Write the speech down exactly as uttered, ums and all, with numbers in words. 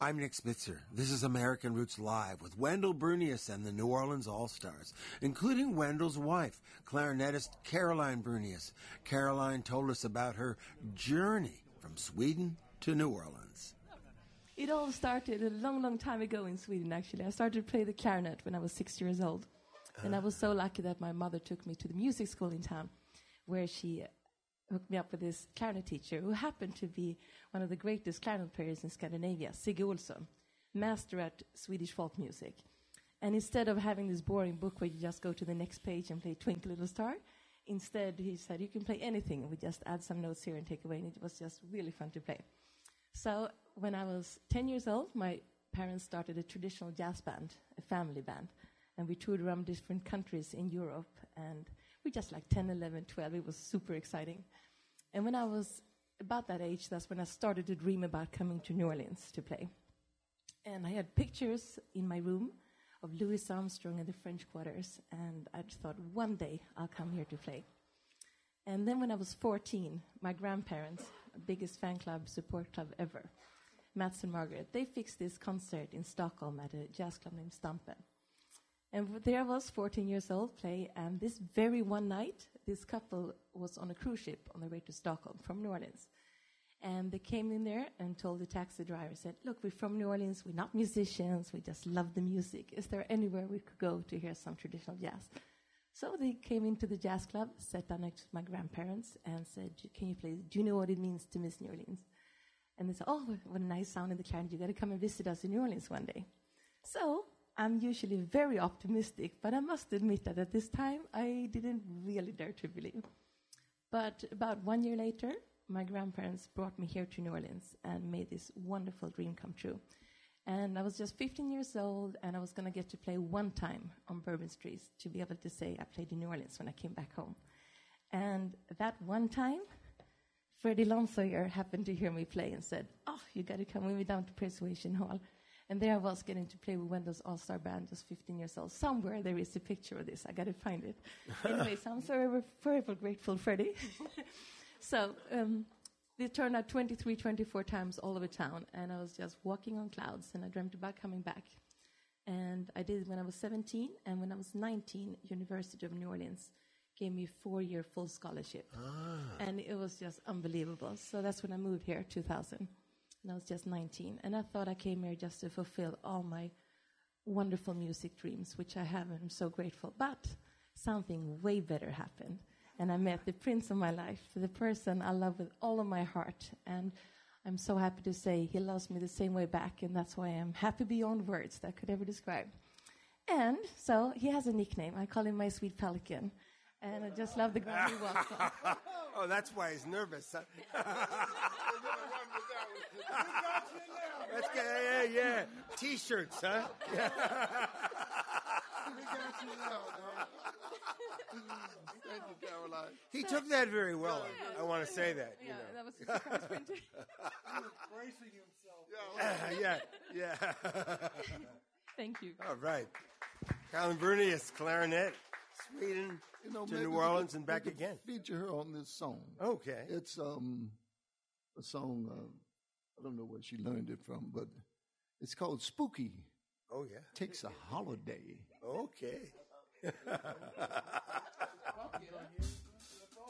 I'm Nick Spitzer. This is American Roots Live with Wendell Brunius and the New Orleans All-Stars, including Wendell's wife, clarinetist Caroline Brunius. Caroline told us about her journey from Sweden to New Orleans. It all started a long, long time ago in Sweden, actually. I started to play the clarinet when I was six years old. And I was so lucky that my mother took me to the music school in town, where she hooked me up with this clarinet teacher who happened to be one of the greatest clarinet players in Scandinavia, Sigge Olsson, master at Swedish folk music. And instead of having this boring book where you just go to the next page and play Twinkle Little Star, instead he said, you can play anything, and we just add some notes here and take away, and it was just really fun to play. So when I was ten years old, my parents started a traditional jazz band, a family band, and we toured around different countries in Europe, and we just like ten, eleven, twelve. It was super exciting. And when I was about that age, that's when I started to dream about coming to New Orleans to play. And I had pictures in my room of Louis Armstrong and the French Quarters, and I thought, one day I'll come here to play. And then when I was fourteen, my grandparents, biggest fan club, support club ever, Mats and Margaret, they fixed this concert in Stockholm at a jazz club named Stampen. And there I was, fourteen years old, play, and this very one night, this couple was on a cruise ship on their way to Stockholm from New Orleans. And they came in there and told the taxi driver, said, look, we're from New Orleans, we're not musicians, we just love the music. Is there anywhere we could go to hear some traditional jazz? So they came into the jazz club, sat down next to my grandparents, and said, can you play, do you know what it means to miss New Orleans? And they said, oh, what a nice sound in the clarinet, you got to come and visit us in New Orleans one day. So I'm usually very optimistic, but I must admit that at this time, I didn't really dare to believe. But about one year later, my grandparents brought me here to New Orleans and made this wonderful dream come true. And I was just fifteen years old, and I was going to get to play one time on Bourbon Street to be able to say I played in New Orleans when I came back home. And that one time, Freddie Lonsoyer happened to hear me play and said, oh, you got to come with me down to Persuasion Hall. And there I was getting to play with Wendell's All-Star Band, just fifteen years old. Somewhere there is a picture of this. I got to find it. Anyway, so I'm so very, very grateful, Freddie. So um, they turned out twenty-three, twenty-four times all over town, and I was just walking on clouds, and I dreamt about coming back. And I did it when I was seventeen, and when I was nineteen, University of New Orleans gave me a four-year full scholarship. Ah. And it was just unbelievable. So that's when I moved here, two thousand. And I was just nineteen. And I thought I came here just to fulfill all my wonderful music dreams, which I have, and I'm so grateful. But something way better happened. And I met the prince of my life, the person I love with all of my heart. And I'm so happy to say he loves me the same way back. And that's why I'm happy beyond words that I could ever describe. And so he has a nickname. I call him my sweet pelican. And I just love the ground he walks on. Oh, that's why he's nervous. Huh? That's good. Yeah, yeah. T-shirts, huh? We got you now, dog. Thank you, Caroline. He took that very well. Yeah. I want to say that. Yeah, you know. that was a surprise print. He was bracing himself. Yeah, yeah, yeah. Thank you. All right. Caroline Brunius, clarinet, Sweden you know, to New Orleans and back again. Feature her on this song. Okay. It's um a song, uh, I don't know where she learned it from, but it's called Spooky. Oh, yeah. Takes a holiday. Okay.